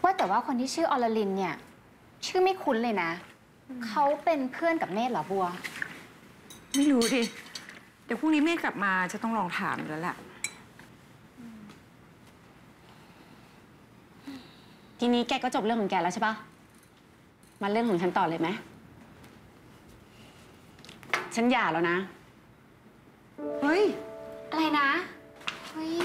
ว่าแต่ว่าคนที่ชื่ออรลินเนี่ยชื่อไม่คุ้นเลยนะเขาเป็นเพื่อนกับเมธเหรอบัวไม่รู้ดิเดี๋ยวพรุ่งนี้เมธกลับมาจะต้องลองถามแล้วแหละทีนี้แกก็จบเรื่องของแกแล้วใช่ปะมาเรื่องของฉันต่อเลยไหมฉันหย่าแล้วนะเฮ้ยอะไรนะเฮ้ย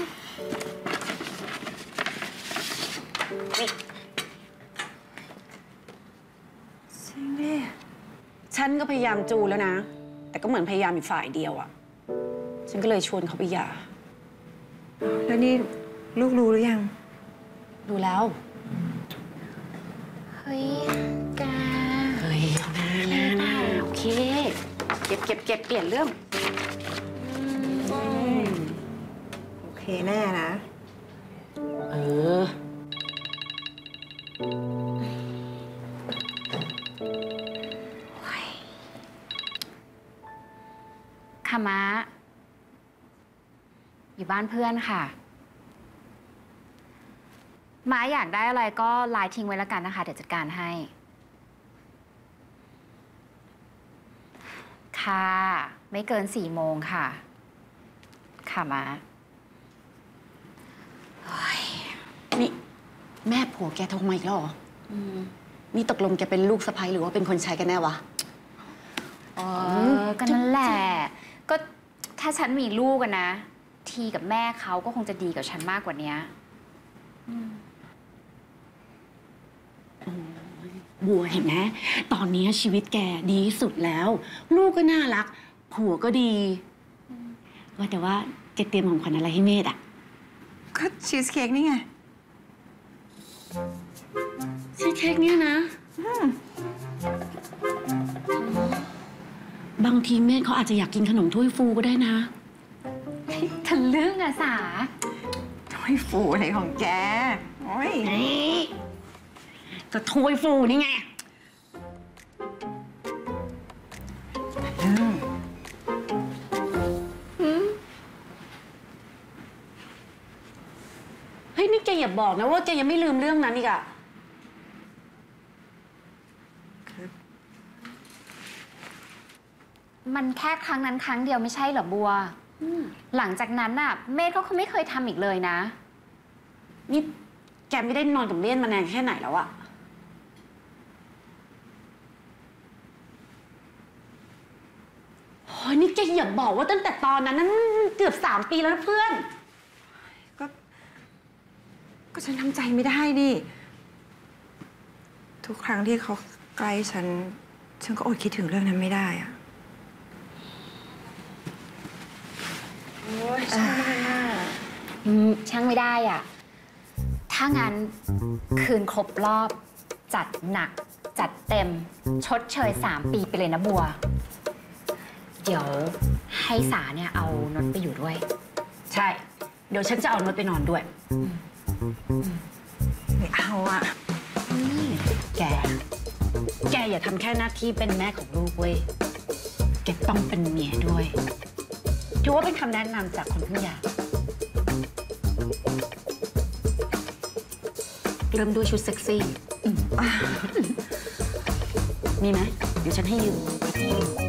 จริงดิฉันก็พยายามจูแล้วนะแต่ก็เหมือนพยายามอยู่ฝ่ายเดียวอะฉันก็เลยชวนเขาไปหย่าแล้วนี่ลูกรู้หรือยังดูแล้วเฮ้ยแกเฮ้ยนะโอเคเก็บเปลี่ยนเรื่องโอเคแน่นะเออค่ะม้าอยู่บ้านเพื่อนค่ะม้าอยากได้อะไรก็ไลน์ทิ้งไว้แล้วกันนะคะเดี๋ยวจัดการให้ค่ะไม่เกิน4 โมงค่ะค่ะม้านี่แม่ผัวแกโทรมาอีกแล้วเหรอนี่ตกลงแกเป็นลูกสะใภ้หรือว่าเป็นคนใช้กันแน่วะก็นั่นแหละก็ถ้าฉันมีลูกกันนะทีกับแม่เขาก็คงจะดีกับฉันมากกว่านี้บัวเห็นไหมตอนนี้ชีวิตแกดีที่สุดแล้วลูกก็น่ารักผัวก็ดีว่าแต่ว่าแกเตรียมของขวัญอะไรให้เมธอ่ะก็ชีสเค้กนี่ไงชีสเค้กเนี่ยนะบางทีเมธเขาอาจจะอยากกินขนมถ้วยฟูก็ได้นะทะลึ่งอะสาถ้วยฟูอะไรของแกโอ้ยก็ถ้วยฟูนี่ไงเฮ้ยนี่แกอย่าบอกนะว่าแกยังไม่ลืมเรื่องนั้นอีกอะมันแค่ครั้งนั้นครั้งเดียวไม่ใช่เหรอบัวหลังจากนั้นน่ะเมธเขาไม่เคยทำอีกเลยนะนี่แกไม่ได้นอนกับเลี่ยนมานานแค่ไหนแล้วอะโอ้ยนี่แกอย่าบอกว่าตั้งแต่ตอนนั้นนั่นเกือบ3 ปีแล้วนะเพื่อนก็ฉันทำใจไม่ได้ดิทุกครั้งที่เขาใกล้ฉันก็อดคิดถึงเรื่องนั้นไม่ได้อะโอ้ยช่างไม่ได้ช่างไม่ได้อ่ะถ้างั้นคืนครบรอบจัดหนักจัดเต็มชดเชย3 ปีไปเลยนะบัวเดี๋ยวให้สาเนี่ยเอานนท์ไปอยู่ด้วยใช่เดี๋ยวฉันจะเอานนท์ไปนอนด้วยไม่เอาอะแกอย่าทำแค่หน้าที่เป็นแม่ของลูกเว้ยแกต้องเป็นเมียด้วยถือว่าเป็นคำแนะนำจากคนเพิ่งหย่าเริ่มด้วยชุดเซ็กซี่มีไหมเดี๋ยวฉันให้ยืม